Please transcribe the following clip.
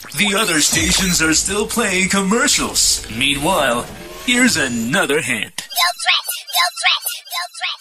The other stations are still playing commercials. Meanwhile, here's another hint. No threat! No threat! No threat!